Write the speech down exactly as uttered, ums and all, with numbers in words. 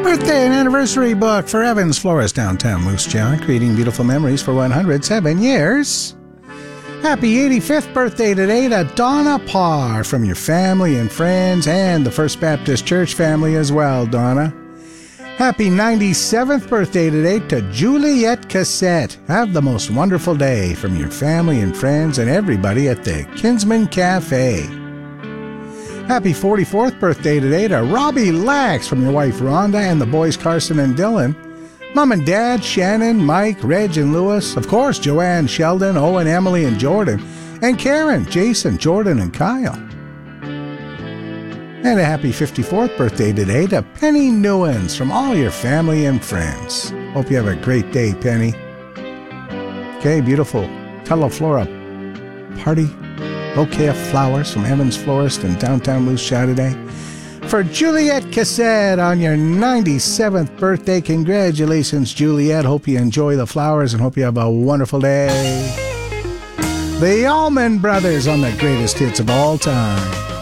Birthday and anniversary book for Evans Florist, downtown Moose Jaw, creating beautiful memories for one hundred seven years. Happy eighty-fifth birthday today to Donna Parr from your family and friends and the First Baptist Church family as well, Donna. Happy ninety-seventh birthday today to Juliette Cassette. Have the most wonderful day from your family and friends and everybody at the Kinsman Cafe. Happy forty-fourth birthday today to Robbie Lax from your wife Rhonda and the boys Carson and Dylan. Mom and Dad, Shannon, Mike, Reg and Lewis. Of course, Joanne, Sheldon, Owen, Emily and Jordan. And Karen, Jason, Jordan and Kyle. And a happy fifty-fourth birthday today to Penny Newens from all your family and friends. Hope you have a great day, Penny. Okay, beautiful Teleflora party bouquet of flowers from Evans Florist in downtown Moose Jaw today. For Juliette Cassette on your ninety-seventh birthday, congratulations, Juliette. Hope you enjoy the flowers and hope you have a wonderful day. The Allman Brothers on the greatest hits of all time.